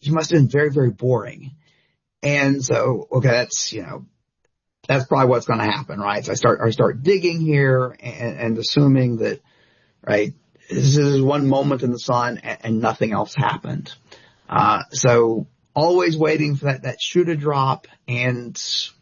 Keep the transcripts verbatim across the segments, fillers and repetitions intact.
she must have been very, very boring. And so, okay, that's, you know, that's probably what's going to happen, right? So I start, I start digging here and, and assuming that, right, this is one moment in the sun and, and nothing else happened. Uh, so always waiting for that, that shoe to drop, and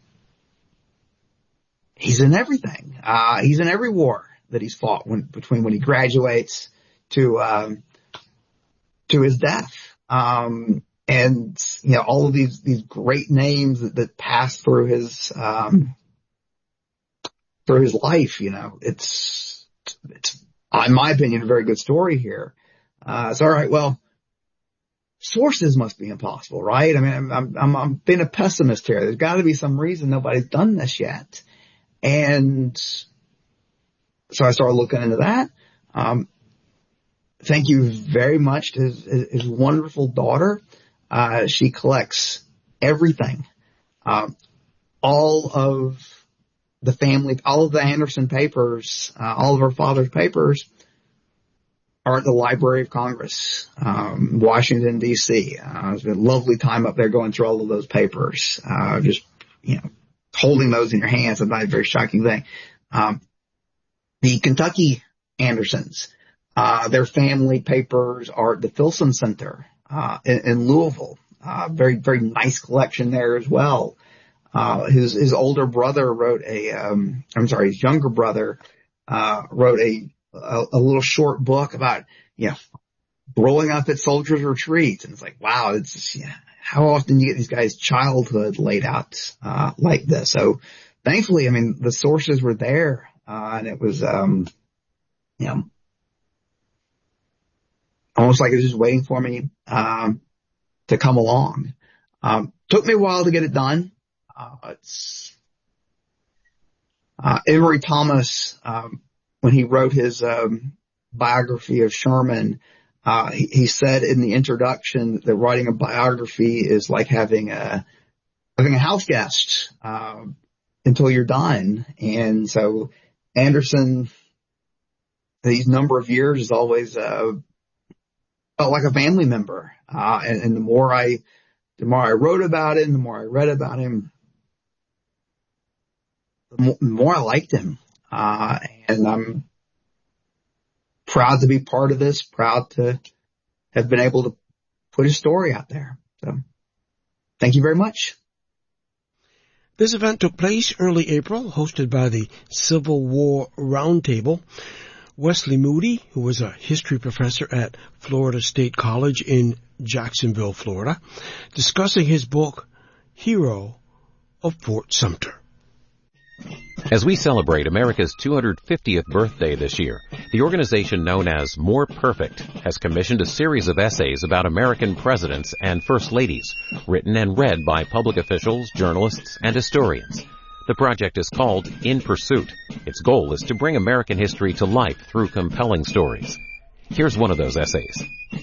he's in everything. Uh, he's in every war that he's fought when, between when he graduates to, um, to his death. Um, and, you know, all of these, these great names that, that pass through his, um, through his life, you know, it's, it's, in my opinion, a very good story here. Uh, it's all right. Well, sources must be impossible, right? I mean, I'm, I'm, I'm, I'm being a pessimist here. There's got to be some reason nobody's done this yet. And so I started looking into that. Um, thank you very much to his, his wonderful daughter. Uh, she collects everything. Um, all of the family, all of the Anderson papers, uh, all of her father's papers are at the Library of Congress, um, Washington, D C. Uh, it's been a lovely time up there going through all of those papers. Uh, just, you know, holding those in your hands is not a very shocking thing. Um, the Kentucky Andersons, uh, their family papers are at the Filson Center, uh, in, in Louisville. Uh, very, very nice collection there as well. Uh, his, his older brother wrote a, um, I'm sorry, his younger brother, uh, wrote a, a, a little short book about, you know, growing up at soldiers' retreats. And it's like, wow, it's just, yeah, how often do you get these guys' childhood laid out, uh, like this? So thankfully, I mean, the sources were there, uh, and it was, um, you know, almost like it was just waiting for me, um, to come along. Um, took me a while to get it done. Uh, it's, uh, Emory Thomas, um, when he wrote his, um, biography of Sherman, uh, he, he said in the introduction that writing a biography is like having a, having a house guest, um, until you're done. And so Anderson, these number of years is always, uh, felt like a family member. Uh, and, and the more I, the more I wrote about it and the more I read about him, the more I liked him. Uh, and I'm proud to be part of this, proud to have been able to put his story out there. So thank you very much. This event took place early April, hosted by the Civil War Roundtable. Wesley Moody, who was a history professor at Florida State College in Jacksonville, Florida, discussing his book, Hero of Fort Sumter. As we celebrate America's two hundred fiftieth birthday this year, the organization known as More Perfect has commissioned a series of essays about American presidents and first ladies, written and read by public officials, journalists, and historians. The project is called In Pursuit. Its goal is to bring American history to life through compelling stories. Here's one of those essays.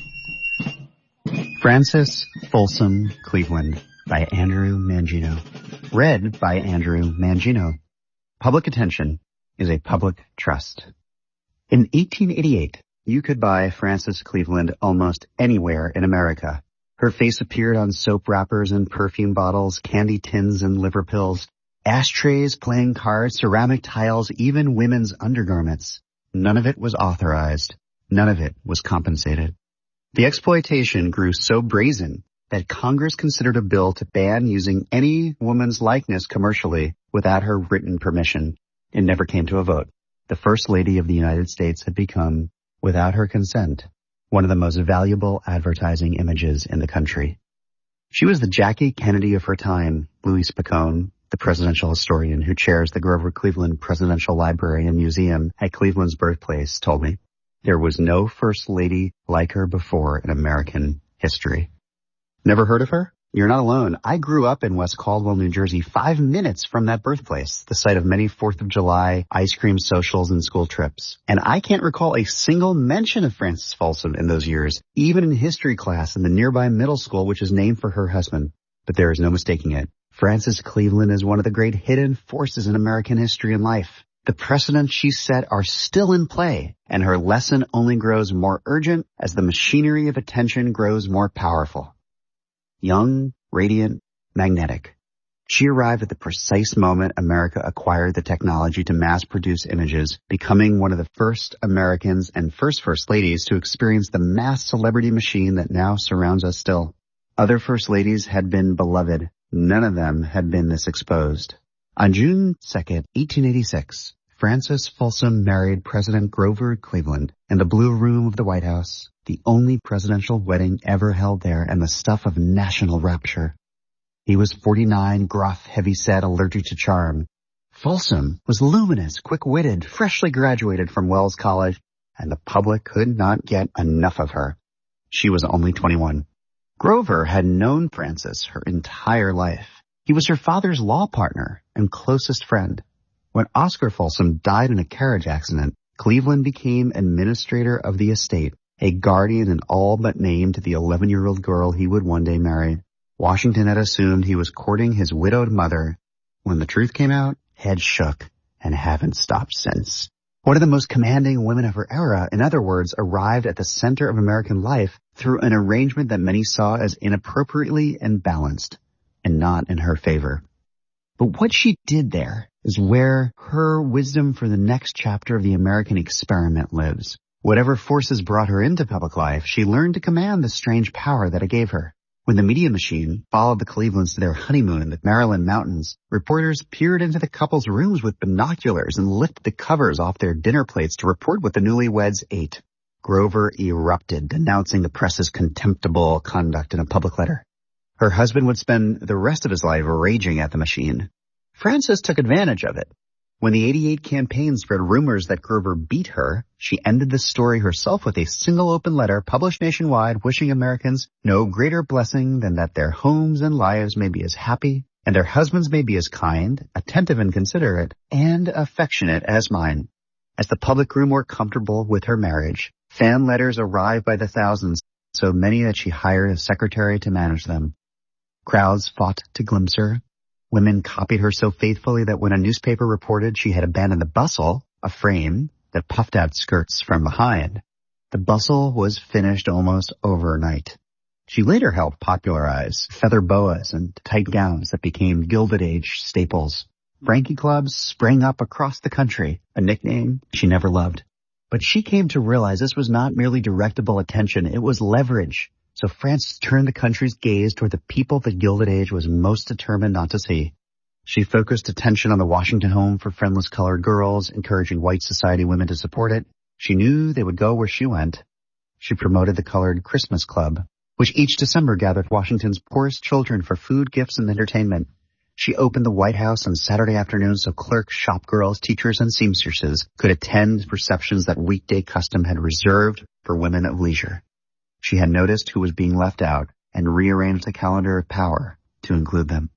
Francis Folsom Cleveland by Andrew Mangino. Read by Andrew Mangino. Public attention is a public trust. In eighteen eighty-eight, you could buy Frances Cleveland almost anywhere in America. Her face appeared on soap wrappers and perfume bottles, candy tins and liver pills, ashtrays, playing cards, ceramic tiles, even women's undergarments. None of it was authorized. None of it was compensated. The exploitation grew so brazen that Congress considered a bill to ban using any woman's likeness commercially without her written permission. It never came to a vote. The First Lady of the United States had become, without her consent, one of the most valuable advertising images in the country. She was the Jackie Kennedy of her time, Louis Picone, the presidential historian who chairs the Grover Cleveland Presidential Library and Museum at Cleveland's birthplace, told me. There was no First Lady like her before in American history. Never heard of her? You're not alone. I grew up in West Caldwell, New Jersey, five minutes from that birthplace, the site of many fourth of July ice cream socials and school trips. And I can't recall a single mention of Frances Folsom in those years, even in history class in the nearby middle school, which is named for her husband. But there is no mistaking it. Frances Cleveland is one of the great hidden forces in American history and life. The precedents she set are still in play, and her lesson only grows more urgent as the machinery of attention grows more powerful. young, radiant, magnetic. She arrived at the precise moment America acquired the technology to mass-produce images, becoming one of the first Americans and first First Ladies to experience the mass celebrity machine that now surrounds us still. Other First Ladies had been beloved. None of them had been this exposed. On June second, eighteen eighty-six, Frances Folsom married President Grover Cleveland in the Blue Room of the White House, the only presidential wedding ever held there and the stuff of national rapture. He was forty-nine, gruff, heavy-set, allergic to charm. Folsom was luminous, quick-witted, freshly graduated from Wells College, and the public could not get enough of her. She was only twenty-one. Grover had known Frances her entire life. He was her father's law partner and closest friend. When Oscar Folsom died in a carriage accident, Cleveland became administrator of the estate, a guardian and all but name to the eleven-year-old girl he would one day marry. Washington had assumed he was courting his widowed mother. When the truth came out, heads shook and haven't stopped since. One of the most commanding women of her era, in other words, arrived at the center of American life through an arrangement that many saw as inappropriately imbalanced and not in her favor. But what she did there is where her wisdom for the next chapter of the American experiment lives. Whatever forces brought her into public life, she learned to command the strange power that it gave her. When the media machine followed the Clevelands to their honeymoon in the Maryland mountains, reporters peered into the couple's rooms with binoculars and lifted the covers off their dinner plates to report what the newlyweds ate. Grover erupted, denouncing the press's contemptible conduct in a public letter. Her husband would spend the rest of his life raging at the machine. Frances took advantage of it. When the eighty-eight campaign spread rumors that Grover beat her, she ended the story herself with a single open letter published nationwide wishing Americans no greater blessing than that their homes and lives may be as happy and their husbands may be as kind, attentive and considerate, and affectionate as mine. As the public grew more comfortable with her marriage, fan letters arrived by the thousands, so many that she hired a secretary to manage them. Crowds fought to glimpse her. Women copied her so faithfully that when a newspaper reported she had abandoned the bustle, a frame that puffed out skirts from behind, the bustle was finished almost overnight. She later helped popularize feather boas and tight gowns that became Gilded Age staples. Frankie clubs sprang up across the country, a nickname she never loved. But she came to realize this was not merely directable attention, it was leverage. So Frances turned the country's gaze toward the people the Gilded Age was most determined not to see. She focused attention on the Washington Home for Friendless Colored Girls, encouraging white society women to support it. She knew they would go where she went. She promoted the Colored Christmas Club, which each December gathered Washington's poorest children for food, gifts, and entertainment. She opened the White House on Saturday afternoons so clerks, shop girls, teachers, and seamstresses could attend receptions that weekday custom had reserved for women of leisure. She had noticed who was being left out and rearranged the calendar of power to include them.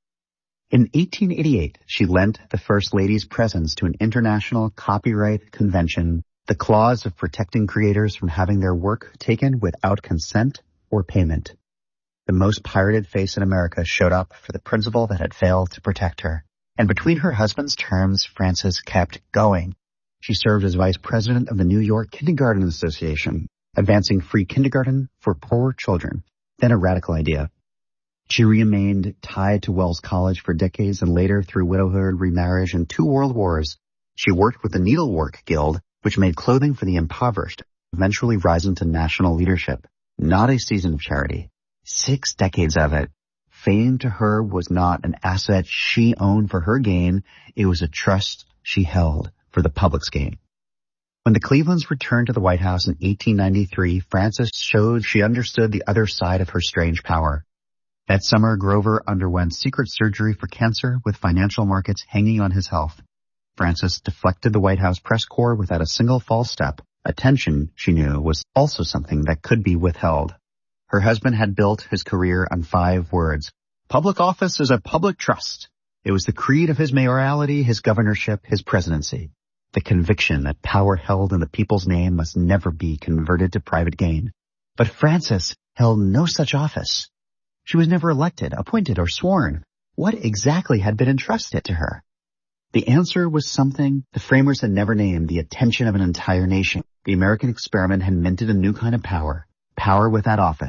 In eighteen eighty-eight, she lent the First Lady's presence to an international copyright convention, the clause of protecting creators from having their work taken without consent or payment. The most pirated face in America showed up for the principle that had failed to protect her. And between her husband's terms, Frances kept going. She served as vice president of the New York Kindergarten Association, advancing free kindergarten for poor children, then a radical idea. She remained tied to Wells College for decades and later through widowhood, remarriage, and two world wars. She worked with the Needlework Guild, which made clothing for the impoverished, eventually rising to national leadership. Not a season of charity. Six decades of it. Fame to her was not an asset she owned for her gain. It was a trust she held for the public's gain. When the Clevelands returned to the White House in eighteen ninety-three, Frances showed she understood the other side of her strange power. That summer, Grover underwent secret surgery for cancer with financial markets hanging on his health. Frances deflected the White House press corps without a single false step. Attention, she knew, was also something that could be withheld. Her husband had built his career on five words. Public office is a public trust. It was the creed of his mayoralty, his governorship, his presidency. The conviction that power held in the people's name must never be converted to private gain. But Frances held no such office. She was never elected, appointed, or sworn. What exactly had been entrusted to her? The answer was something the framers had never named, the attention of an entire nation. The American experiment had minted a new kind of power, power without office,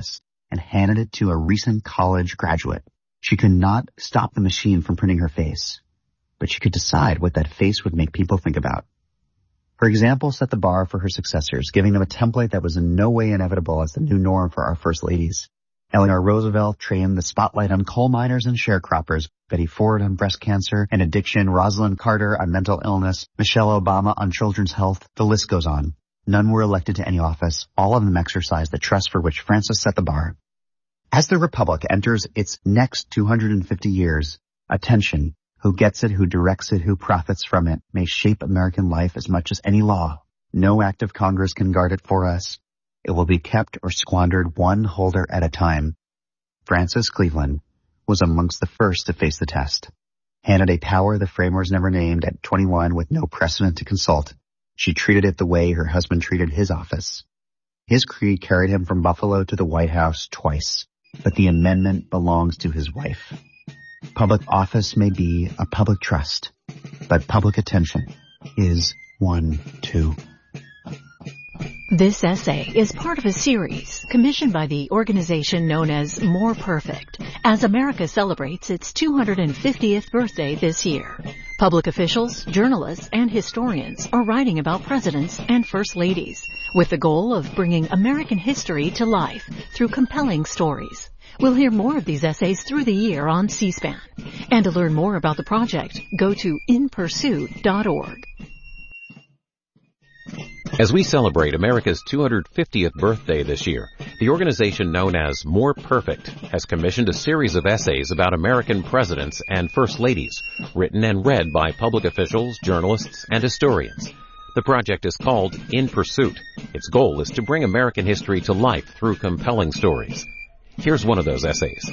and handed it to a recent college graduate. She could not stop the machine from printing her face, but she could decide what that face would make people think about. Her example set the bar for her successors, giving them a template that was in no way inevitable as the new norm for our first ladies. Eleanor Roosevelt trained the spotlight on coal miners and sharecroppers, Betty Ford on breast cancer and addiction, Rosalind Carter on mental illness, Michelle Obama on children's health. The list goes on. None were elected to any office. All of them exercised the trust for which Frances set the bar. As the Republic enters its next two hundred fifty years, attention, who gets it, who directs it, who profits from it, may shape American life as much as any law. No act of Congress can guard it for us. It will be kept or squandered one holder at a time. Frances Cleveland was amongst the first to face the test. Handed a power the framers never named at twenty-one with no precedent to consult, she treated it the way her husband treated his office. His creed carried him from Buffalo to the White House twice, but the amendment belongs to his wife. Public office may be a public trust, but public attention is one, too. This essay is part of a series commissioned by the organization known as More Perfect, as America celebrates its two hundred fiftieth birthday this year. Public officials, journalists, and historians are writing about presidents and first ladies, with the goal of bringing American history to life through compelling stories. We'll hear more of these essays through the year on C-SPAN. And to learn more about the project, go to in pursuit dot org. As we celebrate America's two hundred fiftieth birthday this year, the organization known as More Perfect has commissioned a series of essays about American presidents and first ladies, written and read by public officials, journalists, and historians. The project is called In Pursuit. Its goal is to bring American history to life through compelling stories. Here's one of those essays.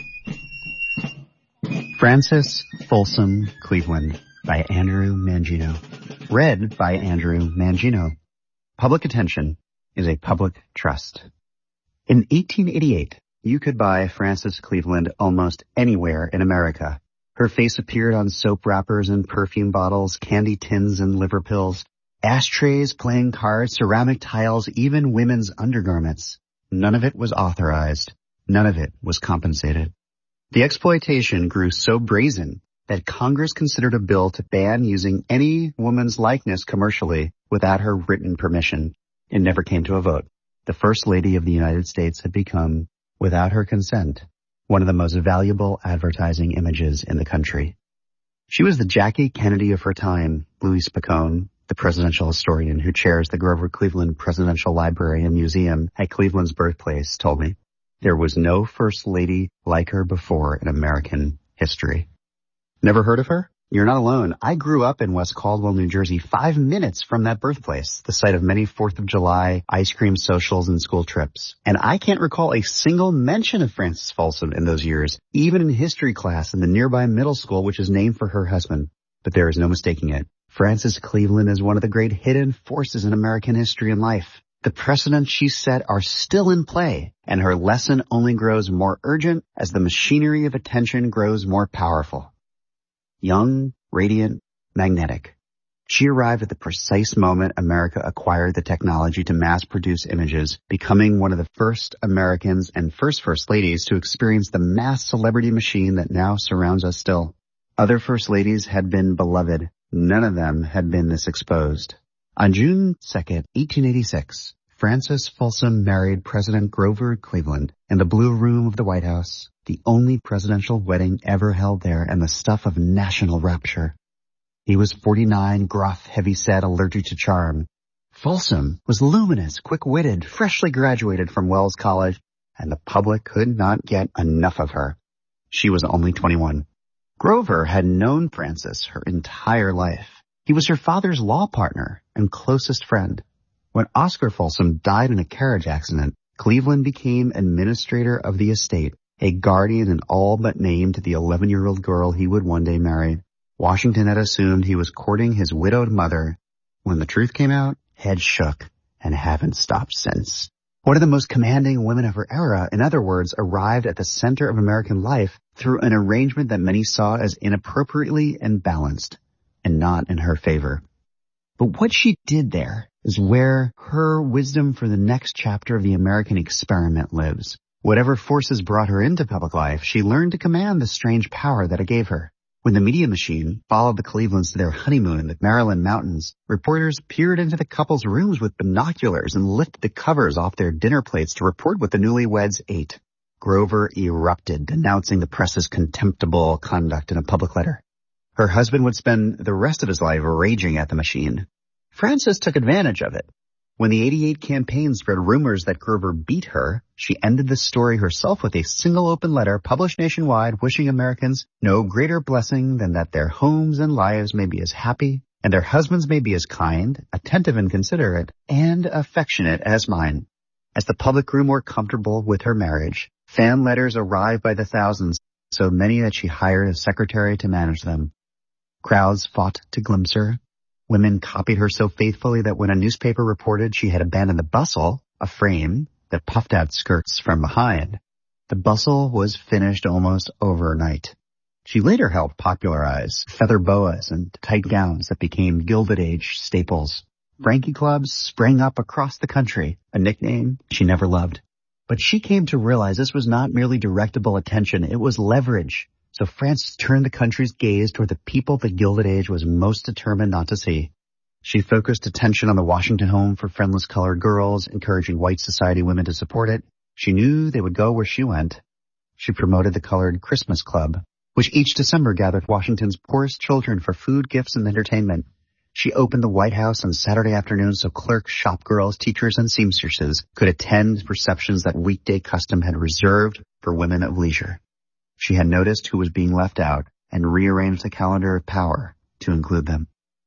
Frances Folsom Cleveland by Andrew Mangino. Read by Andrew Mangino. Public attention is a public trust. In eighteen eighty-eight, you could buy Frances Cleveland almost anywhere in America. Her face appeared on soap wrappers and perfume bottles, candy tins and liver pills, ashtrays, playing cards, ceramic tiles, even women's undergarments. None of it was authorized. None of it was compensated. The exploitation grew so brazen that Congress considered a bill to ban using any woman's likeness commercially without her written permission. It never came to a vote. The First Lady of the United States had become, without her consent, one of the most valuable advertising images in the country. She was the Jackie Kennedy of her time, Louis Picone, the presidential historian who chairs the Grover Cleveland Presidential Library and Museum at Cleveland's birthplace, told me. There was no First Lady like her before in American history. Never heard of her? You're not alone. I grew up in West Caldwell, New Jersey, five minutes from that birthplace, the site of many fourth of July ice cream socials and school trips. And I can't recall a single mention of Frances Folsom in those years, even in history class in the nearby middle school, which is named for her husband. But there is no mistaking it. Frances Cleveland is one of the great hidden forces in American history and life. The precedents she set are still in play, and her lesson only grows more urgent as the machinery of attention grows more powerful. Young, radiant, magnetic. She arrived at the precise moment America acquired the technology to mass-produce images, becoming one of the first Americans and first First Ladies to experience the mass celebrity machine that now surrounds us still. Other First Ladies had been beloved. None of them had been this exposed. On June second, eighteen eighty-six, Frances Folsom married President Grover Cleveland in the Blue Room of the White House, the only presidential wedding ever held there and the stuff of national rapture. He was forty-nine, gruff, heavy-set, allergic to charm. Folsom was luminous, quick-witted, freshly graduated from Wells College, and the public could not get enough of her. She was only twenty-one. Grover had known Frances her entire life. He was her father's law partner and closest friend. When Oscar Folsom died in a carriage accident, Cleveland became administrator of the estate, a guardian in all but name to the eleven-year-old girl he would one day marry. Washington had assumed he was courting his widowed mother. When the truth came out, heads shook and haven't stopped since. One of the most commanding women of her era, in other words, arrived at the center of American life through an arrangement that many saw as inappropriately imbalanced and not in her favor. But what she did there is where her wisdom for the next chapter of the American experiment lives. Whatever forces brought her into public life, she learned to command the strange power that it gave her. When the media machine followed the Clevelands to their honeymoon in the Maryland mountains, reporters peered into the couple's rooms with binoculars and lifted the covers off their dinner plates to report what the newlyweds ate. Grover erupted, denouncing the press's contemptible conduct in a public letter. Her husband would spend the rest of his life raging at the machine. Frances took advantage of it. When the eighty-eight campaign spread rumors that Grover beat her, she ended the story herself with a single open letter published nationwide wishing Americans no greater blessing than that their homes and lives may be as happy and their husbands may be as kind, attentive and considerate, and affectionate as mine. As the public grew more comfortable with her marriage, fan letters arrived by the thousands, so many that she hired a secretary to manage them. Crowds fought to glimpse her. Women copied her so faithfully that when a newspaper reported she had abandoned the bustle, a frame that puffed out skirts from behind, the bustle was finished almost overnight. She later helped popularize feather boas and tight gowns that became Gilded Age staples. Frankie clubs sprang up across the country, a nickname she never loved. But she came to realize this was not merely directable attention, it was leverage. So Frances turned the country's gaze toward the people the Gilded Age was most determined not to see. She focused attention on the Washington Home for Friendless Colored Girls, encouraging white society women to support it. She knew they would go where she went. She promoted the Colored Christmas Club, which each December gathered Washington's poorest children for food, gifts, and entertainment. She opened the White House on Saturday afternoons so clerks, shop girls, teachers, and seamstresses could attend receptions that weekday custom had reserved for women of leisure. She had noticed who was being left out and rearranged the calendar of power to include them.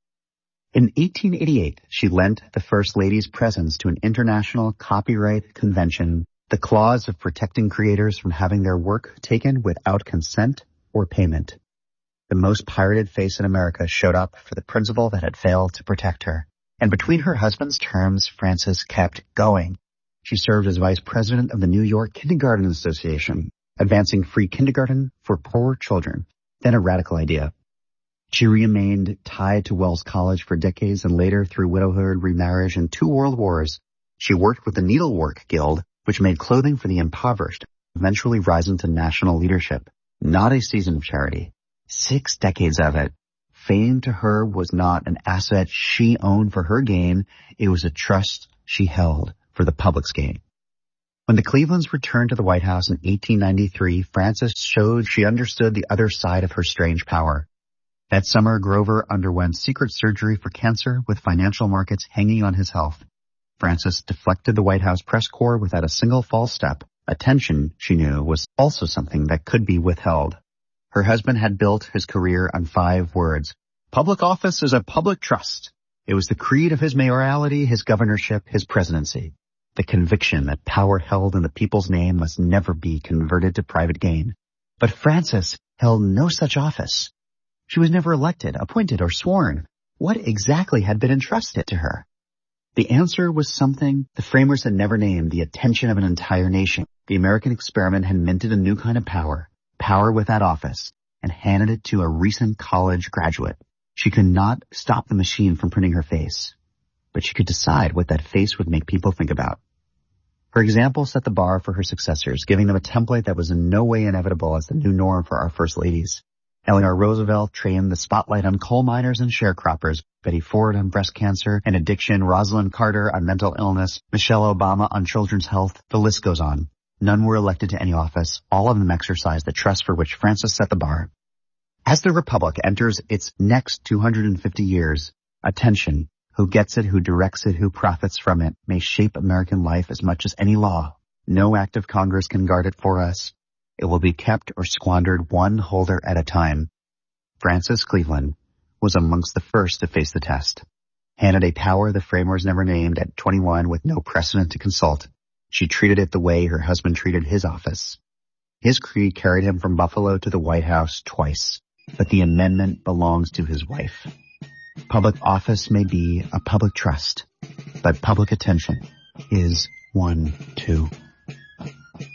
In eighteen eighty-eight, she lent the First Lady's presence to an international copyright convention, the clause of protecting creators from having their work taken without consent or payment. The most pirated face in America showed up for the principle that had failed to protect her. And between her husband's terms, Frances kept going. She served as vice president of the New York Kindergarten Association, advancing free kindergarten for poor children, then a radical idea. She remained tied to Wells College for decades and later through widowhood, remarriage, and two world wars. She worked with the Needlework Guild, which made clothing for the impoverished, eventually rising to national leadership. Not a season of charity. Six decades of it. Fame to her was not an asset she owned for her gain. It was a trust she held for the public's gain. When the Clevelands returned to the White House in eighteen ninety-three, Frances showed she understood the other side of her strange power. That summer, Grover underwent secret surgery for cancer with financial markets hanging on his health. Frances deflected the White House press corps without a single false step. Attention, she knew, was also something that could be withheld. Her husband had built his career on five words. Public office is a public trust. It was the creed of his mayoralty, his governorship, his presidency. The conviction that power held in the people's name must never be converted to private gain. But Frances held no such office. She was never elected, appointed, or sworn. What exactly had been entrusted to her? The answer was something the framers had never named, the attention of an entire nation. The American experiment had minted a new kind of power, power without office, and handed it to a recent college graduate. She could not stop the machine from printing her face, but she could decide what that face would make people think about. Her example set the bar for her successors, giving them a template that was in no way inevitable as the new norm for our first ladies. Eleanor Roosevelt trained the spotlight on coal miners and sharecroppers, Betty Ford on breast cancer and addiction, Rosalind Carter on mental illness, Michelle Obama on children's health. The list goes on. None were elected to any office. All of them exercised the trust for which Frances set the bar. As the Republic enters its next two hundred fifty years, attention, who gets it, who directs it, who profits from it, may shape American life as much as any law. No act of Congress can guard it for us. It will be kept or squandered one holder at a time. Frances Cleveland was amongst the first to face the test. Handed a power the framers never named at twenty-one with no precedent to consult, she treated it the way her husband treated his office. His creed carried him from Buffalo to the White House twice, but the amendment belongs to his wife. Public office may be a public trust, but public attention is one too.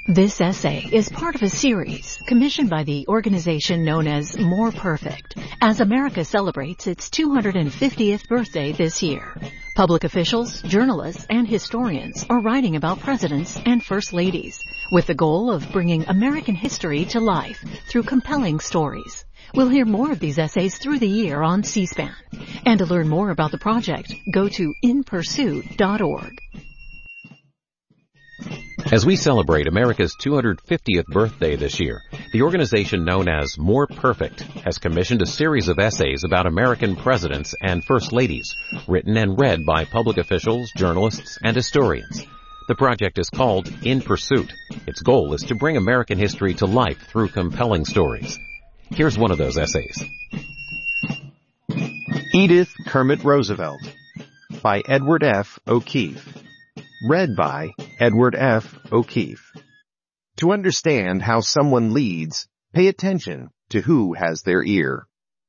This essay is part of a series commissioned by the organization known as More Perfect, as America celebrates its two hundred fiftieth birthday this year. Public officials, journalists, and historians are writing about presidents and first ladies, with the goal of bringing American history to life through compelling stories. We'll hear more of these essays through the year on C-SPAN. And to learn more about the project, go to in pursuit dot org. As we celebrate America's two hundred fiftieth birthday this year, the organization known as More Perfect has commissioned a series of essays about American presidents and first ladies, written and read by public officials, journalists, and historians. The project is called In Pursuit. Its goal is to bring American history to life through compelling stories. Here's one of those essays. Edith Kermit Roosevelt by Edward F. O'Keefe. Read by Edward F. O'Keefe. To understand how someone leads, pay attention to who has their ear.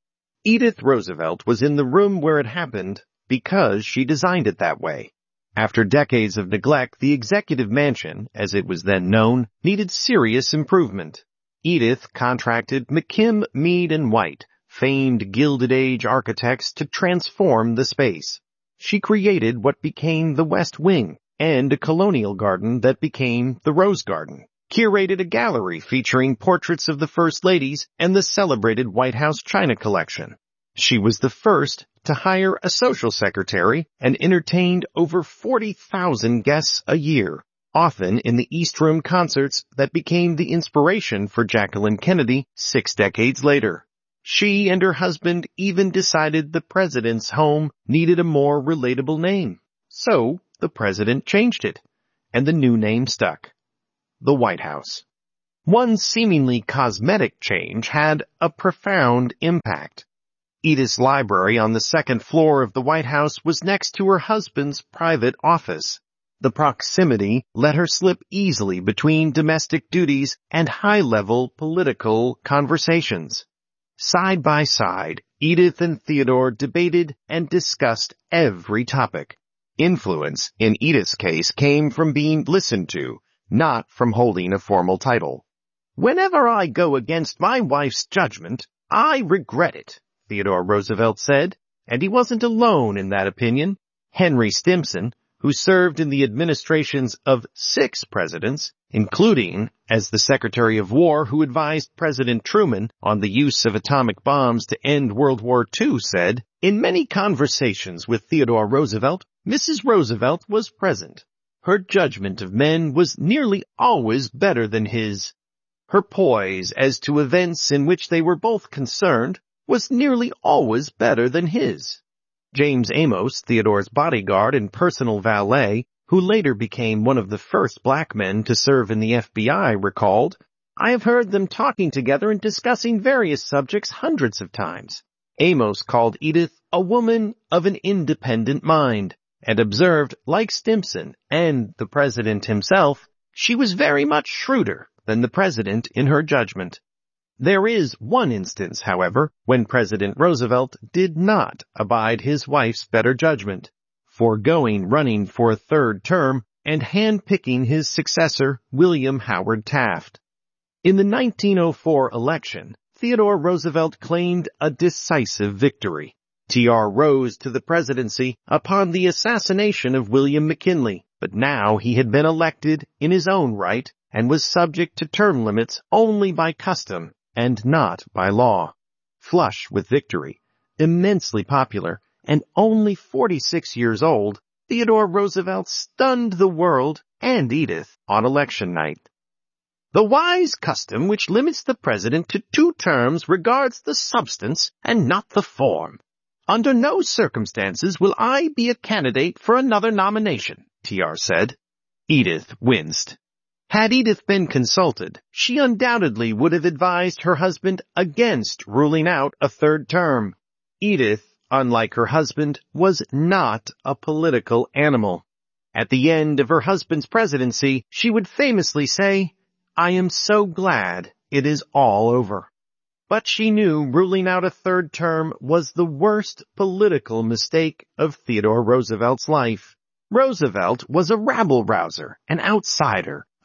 Edith Roosevelt was in the room where it happened because she designed it that way. After decades of neglect, the Executive Mansion, as it was then known, needed serious improvement. Edith contracted McKim, Mead and White, famed Gilded Age architects, to transform the space. She created what became the West Wing, and a colonial garden that became the Rose Garden, curated a gallery featuring portraits of the First Ladies and the celebrated White House China collection. She was the first to hire a social secretary and entertained over forty thousand guests a year, often in the East Room concerts that became the inspiration for Jacqueline Kennedy six decades later. She and her husband even decided the president's home needed a more relatable name. So, the president changed it, and the new name stuck. The White House. One seemingly cosmetic change had a profound impact. Edith's library on the second floor of the White House was next to her husband's private office. The proximity let her slip easily between domestic duties and high-level political conversations. Side by side, Edith and Theodore debated and discussed every topic. Influence, in Edith's case, came from being listened to, not from holding a formal title. "Whenever I go against my wife's judgment, I regret it," Theodore Roosevelt said, and he wasn't alone in that opinion. Henry Stimson, who served in the administrations of six presidents, including as the Secretary of War who advised President Truman on the use of atomic bombs to end World War Two, said, "In many conversations with Theodore Roosevelt, Missus Roosevelt was present. Her judgment of men was nearly always better than his. Her poise as to events in which they were both concerned was nearly always better than his." James Amos, Theodore's bodyguard and personal valet, who later became one of the first black men to serve in the F B I, recalled, "I have heard them talking together and discussing various subjects hundreds of times." Amos called Edith a woman of an independent mind, and observed, like Stimson and the president himself, she was very much shrewder than the president in her judgment. There is one instance, however, when President Roosevelt did not abide his wife's better judgment, foregoing running for a third term and handpicking his successor, William Howard Taft. In the nineteen oh four election, Theodore Roosevelt claimed a decisive victory. T R rose to the presidency upon the assassination of William McKinley, but now he had been elected in his own right and was subject to term limits only by custom and not by law. Flush with victory, immensely popular, and only forty-six years old, Theodore Roosevelt stunned the world and Edith on election night. "The wise custom which limits the president to two terms regards the substance and not the form. Under no circumstances will I be a candidate for another nomination," T R said. Edith winced. Had Edith been consulted, she undoubtedly would have advised her husband against ruling out a third term. Edith, unlike her husband, was not a political animal. At the end of her husband's presidency, she would famously say, "I am so glad it is all over." But she knew ruling out a third term was the worst political mistake of Theodore Roosevelt's life. Roosevelt was a rabble-rouser, an outsider,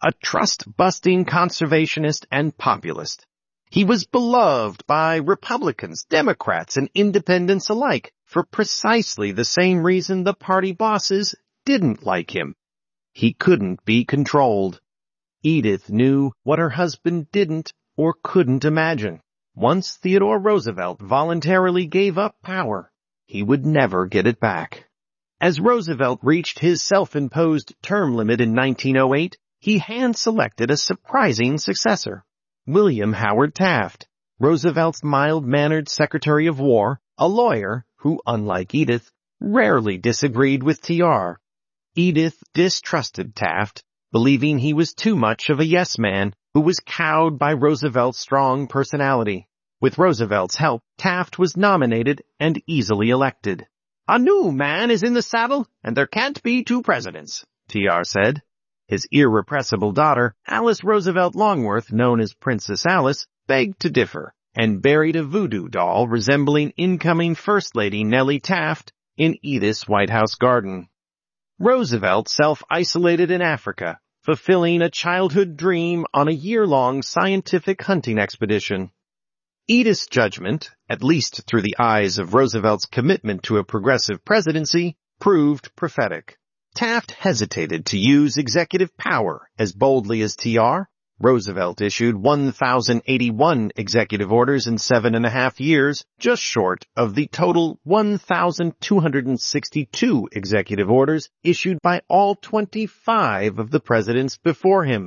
a trust-busting conservationist and populist. He was beloved by Republicans, Democrats, and independents alike for precisely the same reason the party bosses didn't like him. He couldn't be controlled. Edith knew what her husband didn't or couldn't imagine. Once Theodore Roosevelt voluntarily gave up power, he would never get it back. As Roosevelt reached his self-imposed term limit in nineteen oh eight, he hand-selected a surprising successor, William Howard Taft, Roosevelt's mild-mannered Secretary of War, a lawyer who, unlike Edith, rarely disagreed with T R. Edith distrusted Taft, believing he was too much of a yes-man who was cowed by Roosevelt's strong personality. With Roosevelt's help, Taft was nominated and easily elected. "A new man is in the saddle, and there can't be two presidents," T R said. His irrepressible daughter, Alice Roosevelt Longworth, known as Princess Alice, begged to differ and buried a voodoo doll resembling incoming First Lady Nellie Taft in Edith's White House garden. Roosevelt self-isolated in Africa, fulfilling a childhood dream on a year-long scientific hunting expedition. Edith's judgment, at least through the eyes of Roosevelt's commitment to a progressive presidency, proved prophetic. Taft hesitated to use executive power as boldly as T R. Roosevelt issued one thousand eighty-one executive orders in seven and a half years, just short of the total one thousand two hundred sixty-two executive orders issued by all twenty-five of the presidents before him.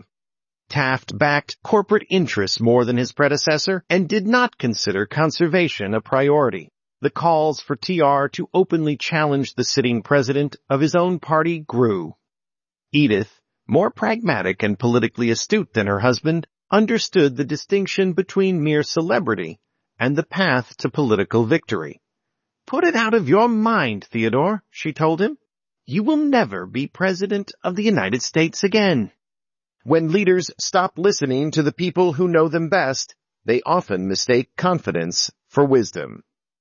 Taft backed corporate interests more than his predecessor and did not consider conservation a priority. The calls for T R to openly challenge the sitting president of his own party grew. Edith, more pragmatic and politically astute than her husband, understood the distinction between mere celebrity and the path to political victory. "Put it out of your mind, Theodore," she told him. "You will never be president of the United States again." When leaders stop listening to the people who know them best, they often mistake confidence for wisdom.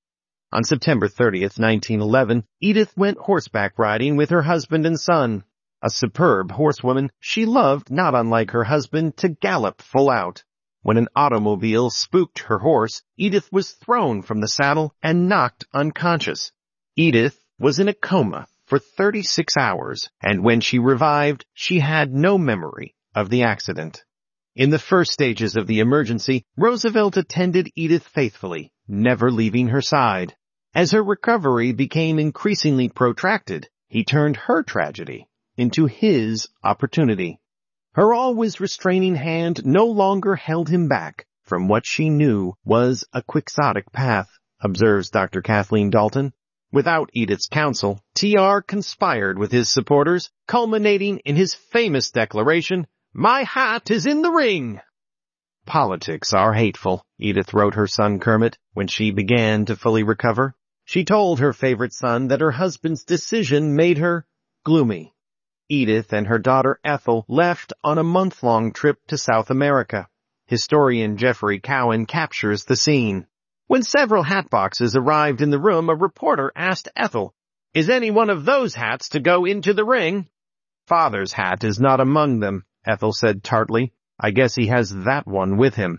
On September thirtieth, nineteen eleven, Edith went horseback riding with her husband and son. A superb horsewoman, she loved, not unlike her husband, to gallop full out. When an automobile spooked her horse, Edith was thrown from the saddle and knocked unconscious. Edith was in a coma for thirty-six hours, and when she revived, she had no memory of the accident. In the first stages of the emergency, Roosevelt attended Edith faithfully, never leaving her side. As her recovery became increasingly protracted, he turned her tragedy into his opportunity. Her always restraining hand no longer held him back from what she knew was a quixotic path, observes Doctor Kathleen Dalton. Without Edith's counsel, T R conspired with his supporters, culminating in his famous declaration, "My hat is in the ring." "Politics are hateful," Edith wrote her son Kermit when she began to fully recover. She told her favorite son that her husband's decision made her gloomy. Edith and her daughter Ethel left on a month-long trip to South America. Historian Jeffrey Cowan captures the scene. When several hat boxes arrived in the room, a reporter asked Ethel, "Is any one of those hats to go into the ring?" "Father's hat is not among them," Ethel said tartly. "I guess he has that one with him."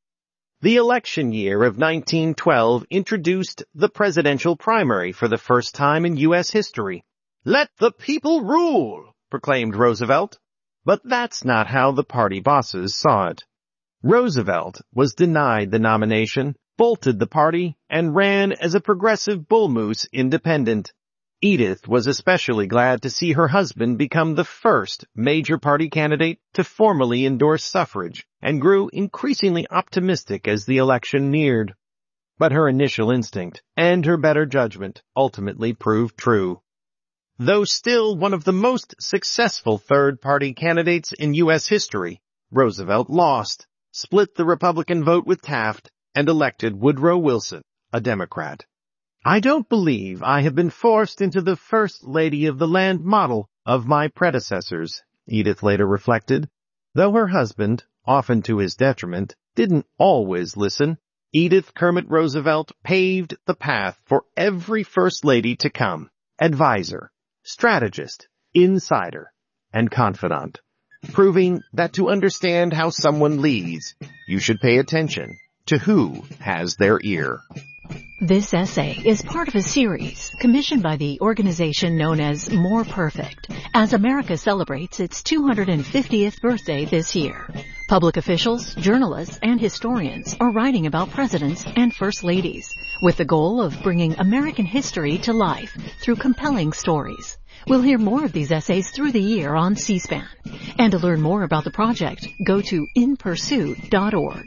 The election year of nineteen twelve introduced the presidential primary for the first time in U S history. "Let the people rule," proclaimed Roosevelt. But that's not how the party bosses saw it. Roosevelt was denied the nomination, bolted the party, and ran as a progressive bull moose independent. Edith was especially glad to see her husband become the first major party candidate to formally endorse suffrage, and grew increasingly optimistic as the election neared. But her initial instinct and her better judgment ultimately proved true. Though still one of the most successful third-party candidates in U S history, Roosevelt lost, split the Republican vote with Taft, and elected Woodrow Wilson, a Democrat. "I don't believe I have been forced into the First Lady of the Land model of my predecessors," Edith later reflected. Though her husband, often to his detriment, didn't always listen, Edith Kermit Roosevelt paved the path for every First Lady to come, advisor, strategist, insider, and confidant. proving that to understand how someone leads, you should pay attention to who has their ear. This essay is part of a series commissioned by the organization known as More Perfect, as America celebrates its two hundred fiftieth birthday this year. Public officials, journalists, and historians are writing about presidents and first ladies, with the goal of bringing American history to life through compelling stories. We'll hear more of these essays through the year on C-SPAN. And to learn more about the project, go to in pursuit dot org.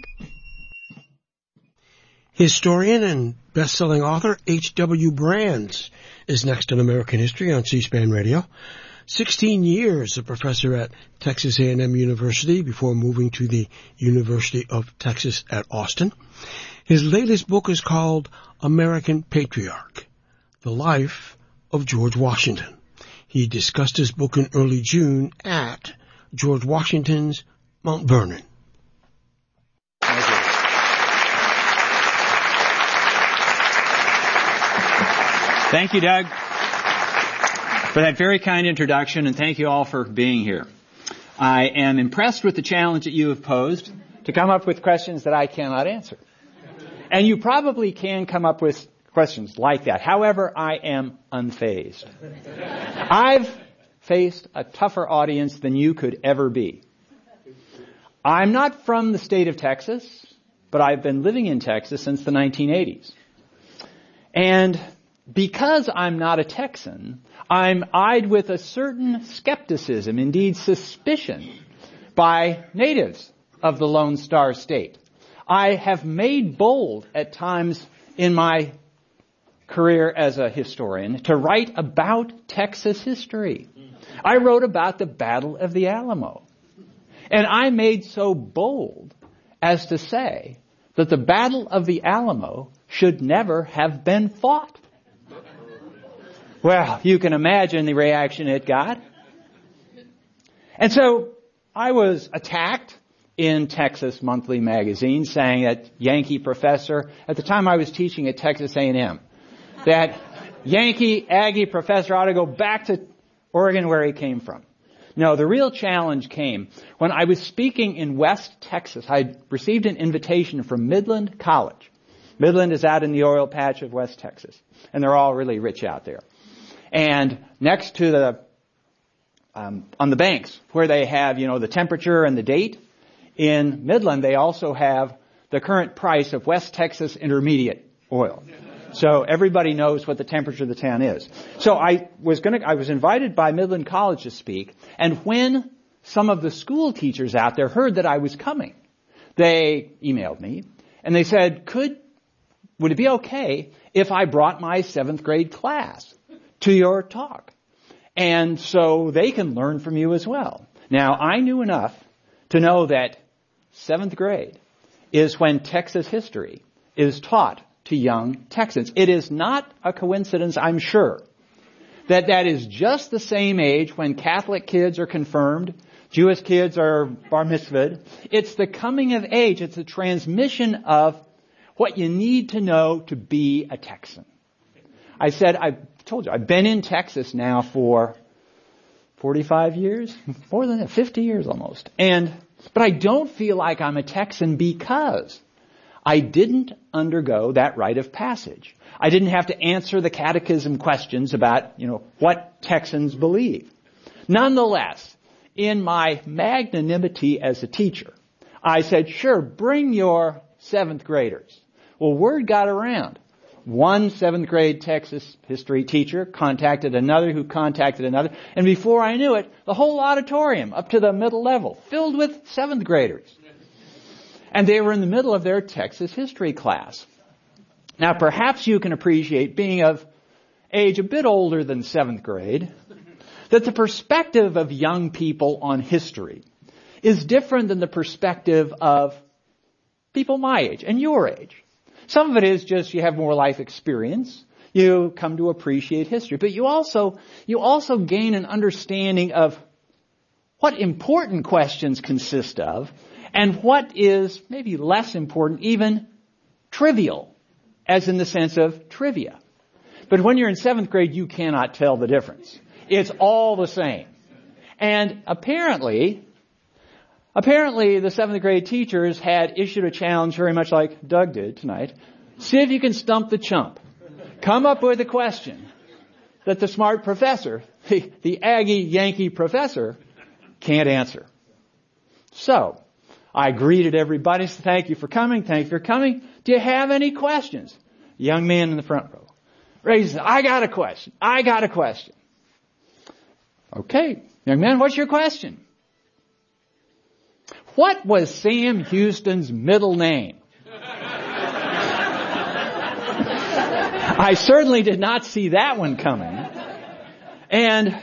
Historian and best-selling author H W Brands is next in American History on C-SPAN Radio. Sixteen years a professor at Texas A and M University before moving to the University of Texas at Austin. His latest book is called American Patriarch, The Life of George Washington. He discussed his book in early June at George Washington's Mount Vernon. Thank you, Doug, for that very kind introduction, and thank you all for being here. I am impressed with the challenge that you have posed to come up with questions that I cannot answer. And you probably can come up with questions like that. However, I am unfazed. I've faced a tougher audience than you could ever be. I'm not from the state of Texas, but I've been living in Texas since the nineteen eighties. And because I'm not a Texan, I'm eyed with a certain skepticism, indeed suspicion, by natives of the Lone Star State. I have made bold at times in my career as a historian to write about Texas history. I wrote about the Battle of the Alamo. And I made so bold as to say that the Battle of the Alamo should never have been fought. Well, you can imagine the reaction it got. And so I was attacked in Texas Monthly magazine saying that Yankee professor, at the time I was teaching at Texas A and M, that Yankee Aggie professor ought to go back to Oregon where he came from. No, the real challenge came when I was speaking in West Texas. I received an invitation from Midland College. Midland is out in the oil patch of West Texas, and they're all really rich out there. And next to the, um, on the banks where they have, you know, the temperature and the date, in Midland they also have the current price of West Texas Intermediate oil. So everybody knows what the temperature of the town is. So I was going to, I was invited by Midland College to speak, and when some of the school teachers out there heard that I was coming, they emailed me and they said, could, would it be okay if I brought my seventh grade class to your talk? And so they can learn from you as well. Now, I knew enough to know that seventh grade is when Texas history is taught to young Texans. It is not a coincidence, I'm sure, that that is just the same age when Catholic kids are confirmed, Jewish kids are bar mitzvahed. It's the coming of age. It's the transmission of what you need to know to be a Texan. I said, I told you, I've been in Texas now for forty-five years, more than that, fifty years almost. And, but I don't feel like I'm a Texan because I didn't undergo that rite of passage. I didn't have to answer the catechism questions about, you know, what Texans believe. Nonetheless, in my magnanimity as a teacher, I said, sure, bring your seventh graders. Well, word got around. One seventh grade Texas history teacher contacted another who contacted another. And before I knew it, the whole auditorium up to the middle level filled with seventh graders. And they were in the middle of their Texas history class. Now, perhaps you can appreciate, being of age a bit older than seventh grade, that the perspective of young people on history is different than the perspective of people my age and your age. Some of it is just you have more life experience. You come to appreciate history. But you also, you also gain an understanding of what important questions consist of and what is maybe less important, even trivial, as in the sense of trivia. But when you're in seventh grade, you cannot tell the difference. It's all the same. And apparently, Apparently, the seventh grade teachers had issued a challenge very much like Doug did tonight. See if you can stump the chump. Come up with a question that the smart professor, the, the Aggie Yankee professor, can't answer. So, I greeted everybody, said, thank you for coming, thank you for coming. Do you have any questions? Young man in the front row raises, I got a question, I got a question. Okay, young man, what's your question? What was Sam Houston's middle name? I certainly did not see that one coming. And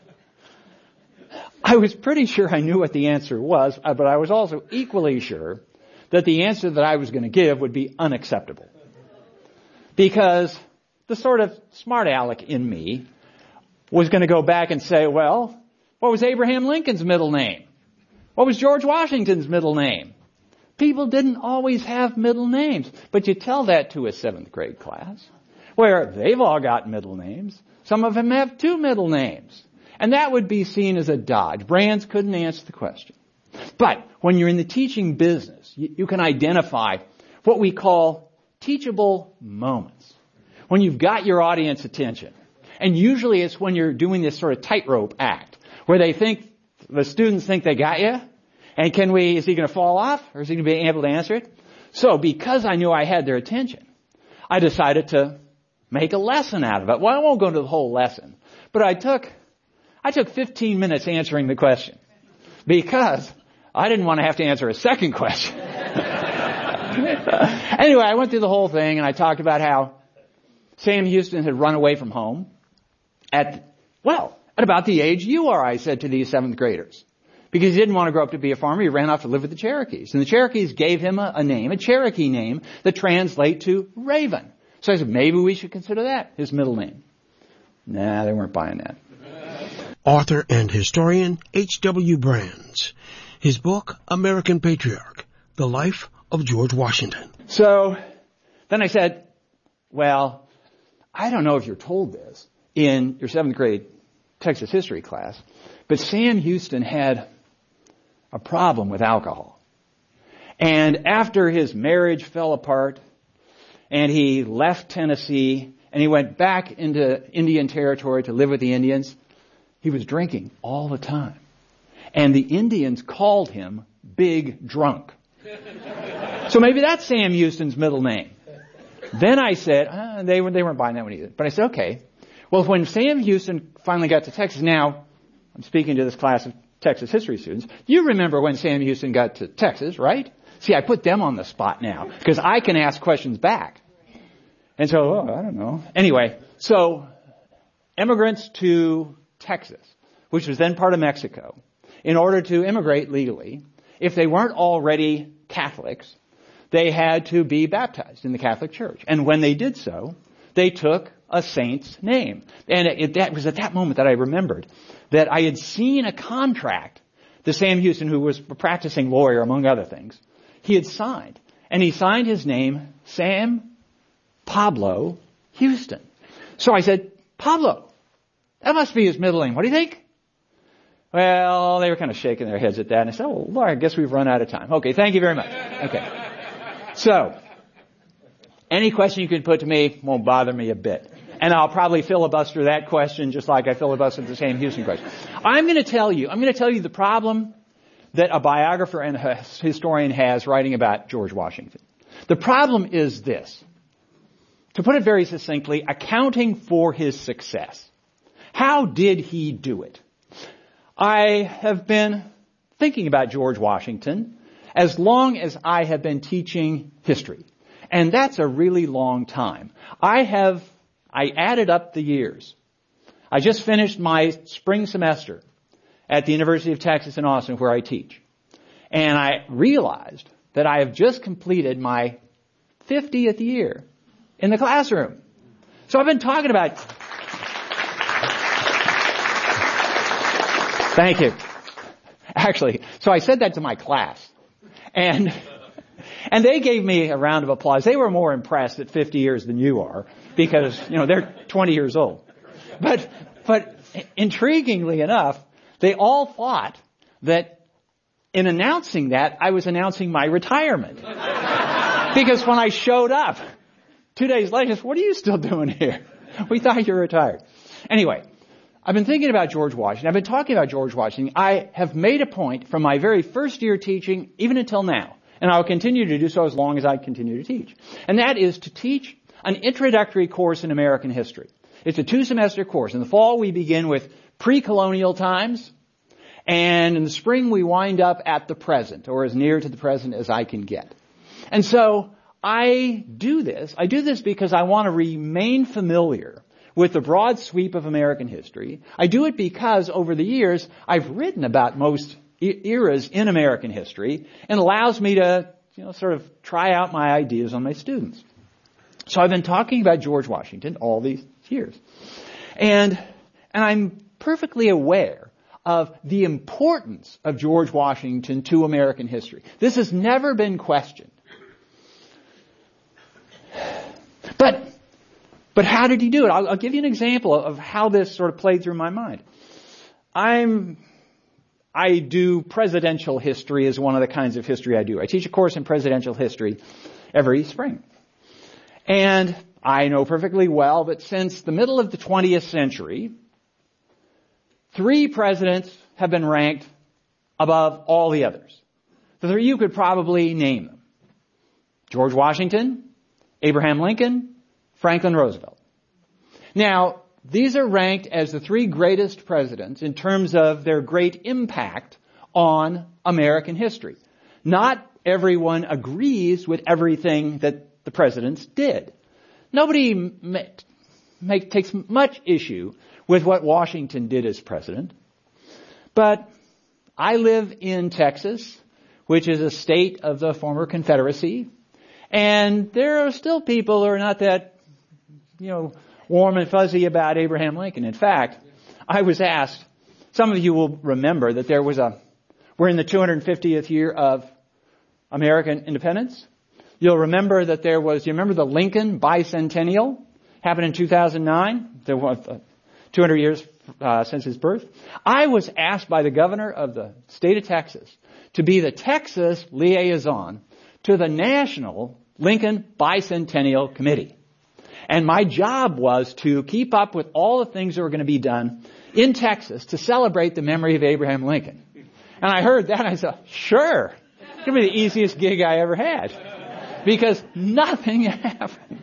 I was pretty sure I knew what the answer was, but I was also equally sure that the answer that I was going to give would be unacceptable. Because the sort of smart aleck in me was going to go back and say, well, what was Abraham Lincoln's middle name? What was George Washington's middle name? People didn't always have middle names. But you tell that to a seventh grade class, where they've all got middle names. Some of them have two middle names. And that would be seen as a dodge. Brands couldn't answer the question. But when you're in the teaching business, you, you can identify what we call teachable moments. When you've got your audience attention. And usually it's when you're doing this sort of tightrope act, where they think, the students think they got you. And can we, is he going to fall off? Or is he going to be able to answer it? So because I knew I had their attention, I decided to make a lesson out of it. Well, I won't go into the whole lesson. But I took, I took fifteen minutes answering the question. Because I didn't want to have to answer a second question. Anyway, I went through the whole thing and I talked about how Sam Houston had run away from home at, well, at about the age you are, I said to these seventh graders. Because he didn't want to grow up to be a farmer, he ran off to live with the Cherokees. And the Cherokees gave him a, a name, a Cherokee name, that translates to Raven. So I said, maybe we should consider that his middle name. Nah, they weren't buying that. Author and historian H W Brands. His book, American Patriarch, The Life of George Washington. So then I said, well, I don't know if you're told this in your seventh grade Texas history class, but Sam Houston had a problem with alcohol. And after his marriage fell apart and he left Tennessee and he went back into Indian territory to live with the Indians, he was drinking all the time. And the Indians called him Big Drunk. So maybe that's Sam Houston's middle name. Then I said, uh, they, were, they weren't buying that one either. But I said, okay. Well, when Sam Houston finally got to Texas, now I'm speaking to this class of Texas history students. You remember when Sam Houston got to Texas, right? See, I put them on the spot now because I can ask questions back. And so, oh, I don't know. Anyway, so immigrants to Texas, which was then part of Mexico, in order to immigrate legally, if they weren't already Catholics, they had to be baptized in the Catholic Church. And when they did so, they took a saint's name. And it, it that was at that moment that I remembered that I had seen a contract that Sam Houston, who was a practicing lawyer, among other things, he had signed. And he signed his name, Sam Pablo Houston. So I said, Pablo, that must be his middle name. What do you think? Well, they were kind of shaking their heads at that. And I said, oh, Lord, I guess we've run out of time. Okay, thank you very much. Okay. So, any question you can put to me won't bother me a bit. And I'll probably filibuster that question just like I filibustered the Sam Houston question. I'm going to tell you, I'm going to tell you the problem that a biographer and a historian has writing about George Washington. The problem is this. To put it very succinctly, accounting for his success. How did he do it? I have been thinking about George Washington as long as I have been teaching history. And that's a really long time. I have, I added up the years. I just finished my spring semester at the University of Texas in Austin where I teach. And I realized that I have just completed my fiftieth year in the classroom. So I've been talking about... Thank you. Actually, so I said that to my class. And and they gave me a round of applause. They were more impressed at fifty years than you are because, you know, they're twenty years old. But but intriguingly enough, they all thought that in announcing that, I was announcing my retirement. Because when I showed up two days later, I said, what are you still doing here? We thought you were retired. Anyway, I've been thinking about George Washington. I've been talking about George Washington. I have made a point from my very first year teaching, even until now, and I will continue to do so as long as I continue to teach. And that is to teach an introductory course in American history. It's a two-semester course. In the fall, we begin with pre-colonial times, and in the spring, we wind up at the present, or as near to the present as I can get. And so I do this. I do this because I want to remain familiar with the broad sweep of American history. I do it because over the years, I've written about most eras in American history, and allows me to, you know, sort of try out my ideas on my students. So I've been talking about George Washington all these years. And, and I'm perfectly aware of the importance of George Washington to American history. This has never been questioned. But, but how did he do it? I'll, I'll give you an example of how this sort of played through my mind. I'm, I do presidential history as one of the kinds of history I do. I teach a course in presidential history every spring. And I know perfectly well that since the middle of the twentieth century, three presidents have been ranked above all the others. The three, you could probably name them. George Washington, Abraham Lincoln, Franklin Roosevelt. Now, these are ranked as the three greatest presidents in terms of their great impact on American history. Not everyone agrees with everything that the presidents did. Nobody make, make, takes much issue with what Washington did as president. But I live in Texas, which is a state of the former Confederacy. And there are still people who are not that, you know, warm and fuzzy about Abraham Lincoln. In fact, I was asked, some of you will remember that there was a, we're in the two hundred fiftieth year of American independence. You'll remember that there was, you remember the Lincoln bicentennial happened in two thousand nine? There was uh, two hundred years uh, since his birth. I was asked by the governor of the state of Texas to be the Texas liaison to the National Lincoln Bicentennial Committee. And my job was to keep up with all the things that were going to be done in Texas to celebrate the memory of Abraham Lincoln. And I heard that and I said, sure, it's going to be the easiest gig I ever had. Because nothing happened.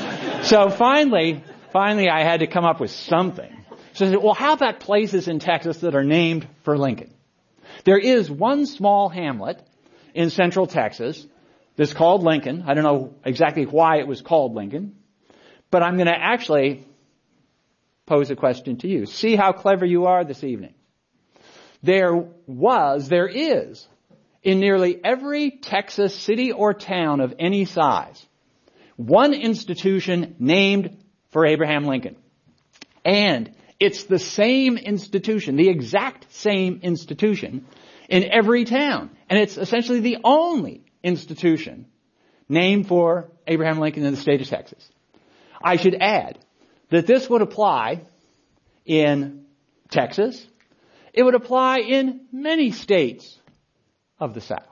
So finally, finally I had to come up with something. So I said, well, how about places in Texas that are named for Lincoln? There is one small hamlet in central Texas that's called Lincoln. I don't know exactly why it was called Lincoln. But I'm going to actually pose a question to you. See how clever you are this evening. There was, there is, in nearly every Texas city or town of any size, one institution named for Abraham Lincoln. And it's the same institution, the exact same institution in every town. And it's essentially the only institution named for Abraham Lincoln in the state of Texas. I should add that this would apply in Texas. It would apply in many states of the South.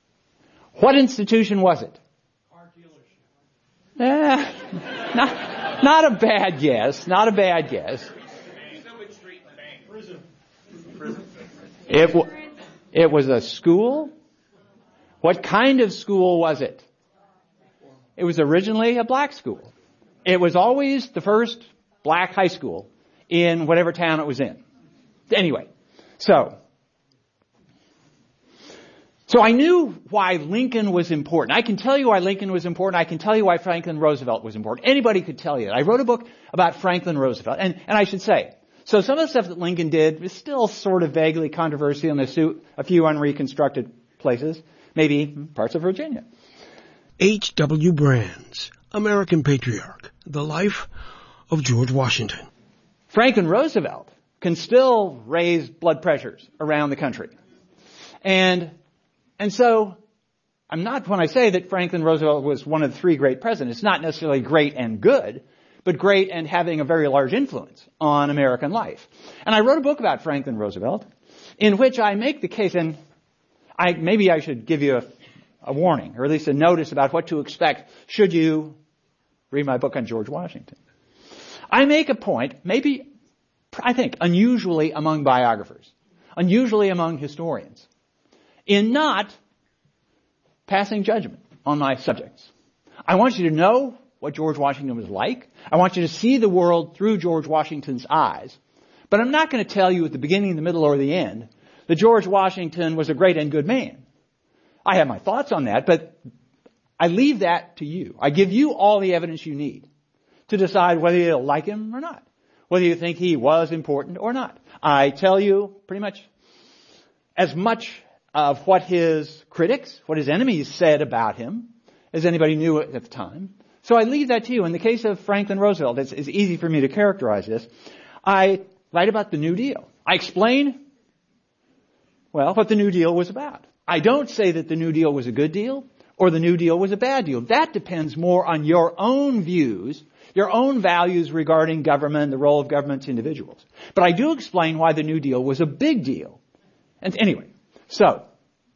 What institution was it? Car dealership. Eh, not, not a bad guess. Not a bad guess. Prison. Prison. It, w- it was a school. What kind of school was it? It was originally a black school. It was always the first black high school in whatever town it was in. Anyway, so, so I knew why Lincoln was important. I can tell you why Lincoln was important. I can tell you why Franklin Roosevelt was important. Anybody could tell you that. I wrote a book about Franklin Roosevelt. And, and I should say, so some of the stuff that Lincoln did is still sort of vaguely controversial in a, a few unreconstructed places, maybe parts of Virginia. H W Brands, American Patriarch, The Life of George Washington. Franklin Roosevelt can still raise blood pressures around the country. And, and so, I'm not, when I say that Franklin Roosevelt was one of the three great presidents, it's not necessarily great and good, but great and having a very large influence on American life. And I wrote a book about Franklin Roosevelt in which I make the case, and I, maybe I should give you a, a warning, or at least a notice about what to expect should you read my book on George Washington. I make a point, maybe, I think, unusually among biographers, unusually among historians, in not passing judgment on my subjects. I want you to know what George Washington was like. I want you to see the world through George Washington's eyes. But I'm not going to tell you at the beginning, the middle, or the end that George Washington was a great and good man. I have my thoughts on that, but I leave that to you. I give you all the evidence you need to decide whether you like him or not, whether you think he was important or not. I tell you pretty much as much of what his critics, what his enemies said about him as anybody knew at the time. So I leave that to you. In the case of Franklin Roosevelt, it's, it's easy for me to characterize this. I write about the New Deal. I explain, well, what the New Deal was about. I don't say that the New Deal was a good deal or the New Deal was a bad deal. That depends more on your own views, your own values regarding government, the role of government to individuals. But I do explain why the New Deal was a big deal. And anyway, so,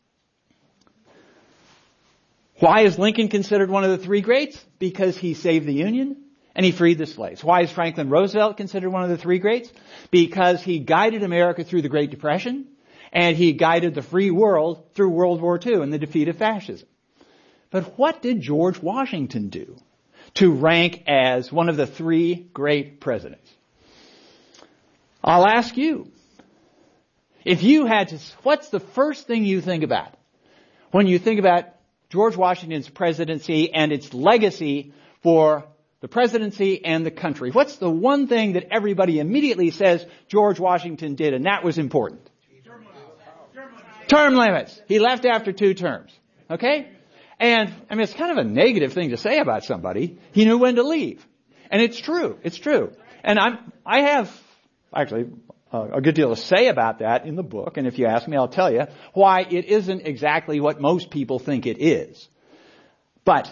why is Lincoln considered one of the three greats? Because he saved the Union and he freed the slaves. Why is Franklin Roosevelt considered one of the three greats? Because he guided America through the Great Depression and he guided the free world through World War Two and the defeat of fascism. But what did George Washington do to rank as one of the three great presidents? I'll ask you. If you had to, what's the first thing you think about when you think about George Washington's presidency and its legacy for the presidency and the country? What's the one thing that everybody immediately says George Washington did and that was important? Term limits. Term limits. He left after two terms. Okay? And, I mean, it's kind of a negative thing to say about somebody. He knew when to leave. And it's true. It's true. And I'm, I have, actually, a good deal to say about that in the book, and if you ask me, I'll tell you why it isn't exactly what most people think it is. But,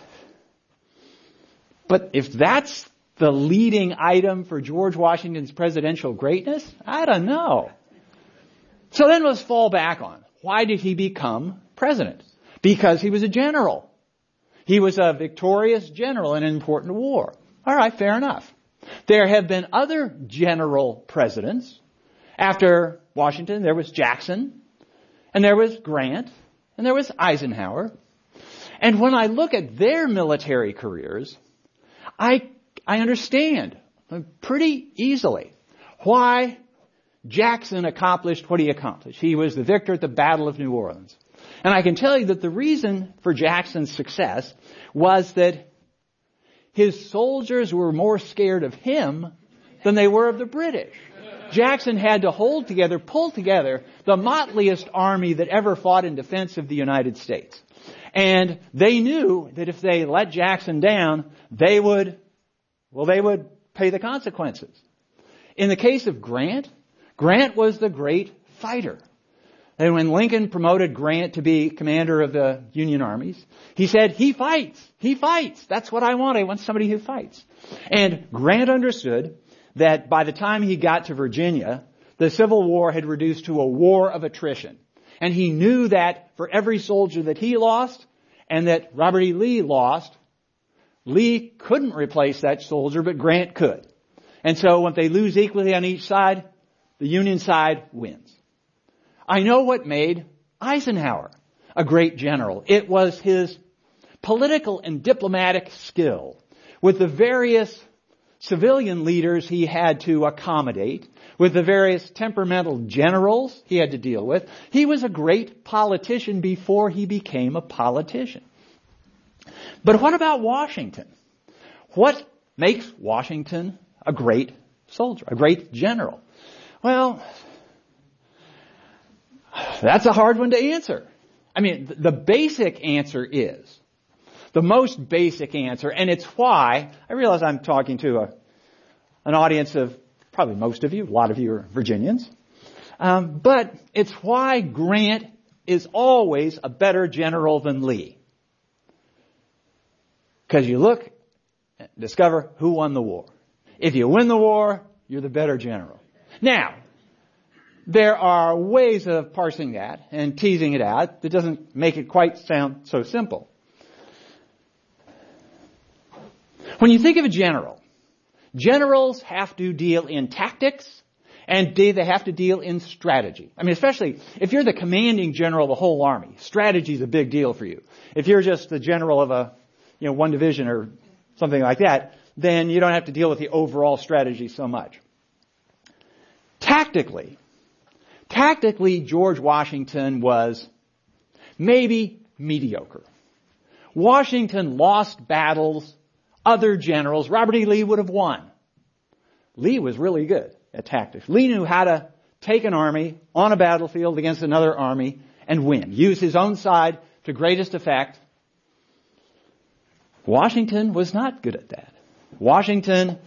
but if that's the leading item for George Washington's presidential greatness, I don't know. So then let's fall back on, why did he become president? Because he was a general. He was a victorious general in an important war. All right, fair enough. There have been other general presidents. After Washington, there was Jackson, and there was Grant, and there was Eisenhower. And when I look at their military careers, I, I understand pretty easily why Jackson accomplished what he accomplished. He was the victor at the Battle of New Orleans. And I can tell you that the reason for Jackson's success was that his soldiers were more scared of him than they were of the British. Jackson had to hold together, pull together the motliest army that ever fought in defense of the United States. And they knew that if they let Jackson down, they would, well, they would pay the consequences. In the case of Grant, Grant was the great fighter. And when Lincoln promoted Grant to be commander of the Union armies, he said, he fights, he fights. That's what I want. I want somebody who fights. And Grant understood that by the time he got to Virginia, the Civil War had reduced to a war of attrition. And he knew that for every soldier that he lost and that Robert E. Lee lost, Lee couldn't replace that soldier, but Grant could. And so when they lose equally on each side, the Union side wins. I know what made Eisenhower a great general. It was his political and diplomatic skill with the various civilian leaders he had to accommodate, with the various temperamental generals he had to deal with. He was a great politician before he became a politician. But what about Washington? What makes Washington a great soldier, a great general? Well, that's a hard one to answer. I mean, the basic answer is, the most basic answer, and it's why, I realize I'm talking to a, an audience of probably most of you, a lot of you are Virginians, um, but it's why Grant is always a better general than Lee. Because you look, discover who won the war. If you win the war, you're the better general. Now, there are ways of parsing that and teasing it out that doesn't make it quite sound so simple. When you think of a general, generals have to deal in tactics and they have to deal in strategy. I mean, especially if you're the commanding general of the whole army, strategy is a big deal for you. If you're just the general of a, you know, one division or something like that, then you don't have to deal with the overall strategy so much. Tactically, tactically, George Washington was maybe mediocre. Washington lost battles other generals, Robert E. Lee, would have won. Lee was really good at tactics. Lee knew how to take an army on a battlefield against another army and win. Use his own side to greatest effect. Washington was not good at that. Washington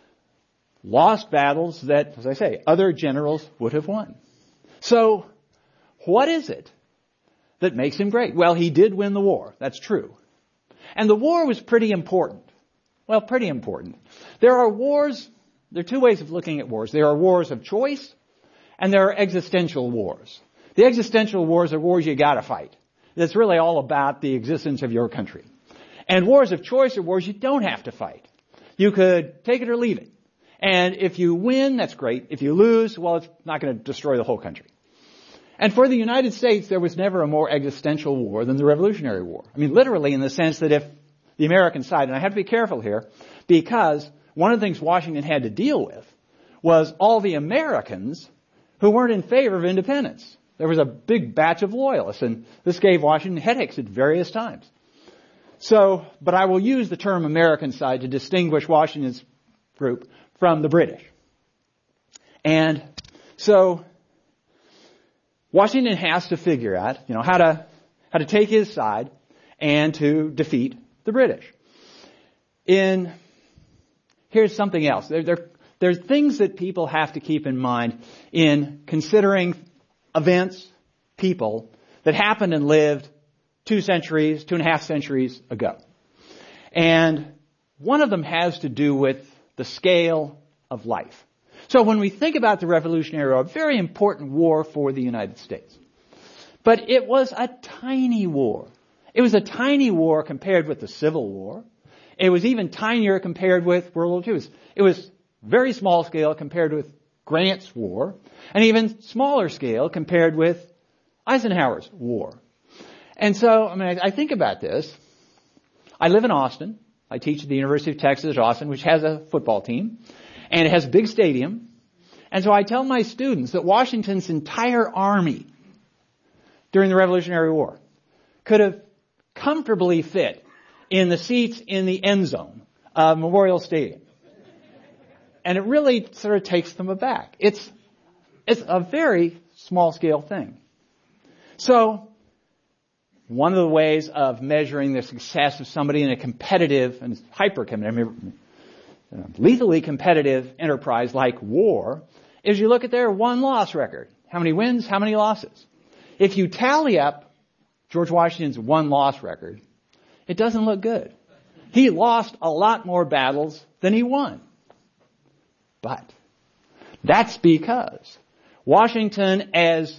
lost battles that, as I say, other generals would have won. So, what is it that makes him great? Well, he did win the war. That's true. And the war was pretty important. Well, pretty important. There are wars, there are two ways of looking at wars. There are wars of choice, and there are existential wars. The existential wars are wars you gotta fight. That's really all about the existence of your country. And wars of choice are wars you don't have to fight. You could take it or leave it. And if you win, that's great. If you lose, well, it's not going to destroy the whole country. And for the United States, there was never a more existential war than the Revolutionary War. I mean, literally in the sense that if the American side, and I have to be careful here, because one of the things Washington had to deal with was all the Americans who weren't in favor of independence. There was a big batch of loyalists, and this gave Washington headaches at various times. So, but I will use the term American side to distinguish Washington's group from the British. And so, Washington has to figure out, you know, how to, how to take his side and to defeat the British. In, here's something else. There, there, there are things that people have to keep in mind in considering events, people that happened and lived two centuries, two and a half centuries ago. And one of them has to do with the scale of life. So when we think about the Revolutionary War, a very important war for the United States. But it was a tiny war. It was a tiny war compared with the Civil War. It was even tinier compared with World War Two. It was, it was very small scale compared with Grant's war, and even smaller scale compared with Eisenhower's war. And so, I mean, I, I think about this. I live in Austin. I teach at the University of Texas at Austin, which has a football team, and it has a big stadium. And so I tell my students that Washington's entire army during the Revolutionary War could have comfortably fit in the seats in the end zone of Memorial Stadium. And it really sort of takes them aback. It's, it's a very small scale thing. So, one of the ways of measuring the success of somebody in a competitive and hyper-competitive, I mean, lethally competitive enterprise like war is you look at their won-loss record. How many wins, how many losses? If you tally up George Washington's won-loss record, it doesn't look good. He lost a lot more battles than he won. But that's because Washington, as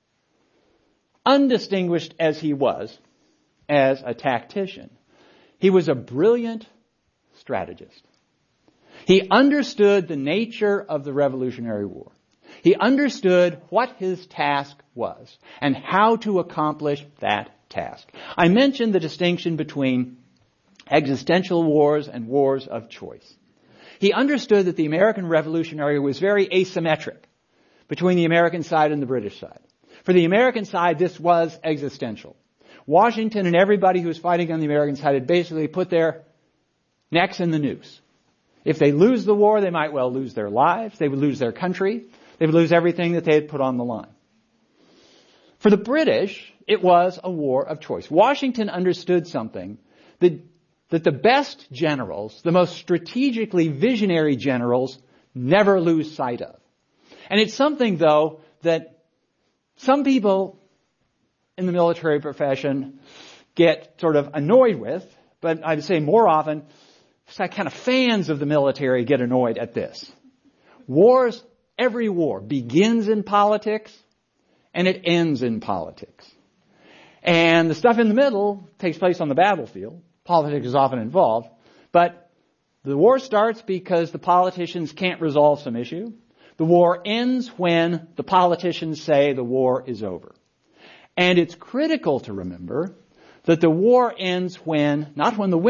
undistinguished as he was as a tactician, he was a brilliant strategist. He understood the nature of the Revolutionary War. He understood what his task was and how to accomplish that task. I mentioned the distinction between existential wars and wars of choice. He understood that the American Revolutionary War was very asymmetric between the American side and the British side. For the American side, this was existential. Washington and everybody who was fighting on the American side had basically put their necks in the noose. If they lose the war, they might well lose their lives. They would lose their country. They would lose everything that they had put on the line. For the British, it was a war of choice. Washington understood something that, that the best generals, the most strategically visionary generals, never lose sight of. And it's something, though, that some people in the military profession get sort of annoyed with, but I'd say more often, kind of fans of the military get annoyed at this. Wars every war begins in politics and it ends in politics. And the stuff in the middle takes place on the battlefield. Politics is often involved. But the war starts because the politicians can't resolve some issue. The war ends when the politicians say the war is over. And it's critical to remember that the war ends when, not when the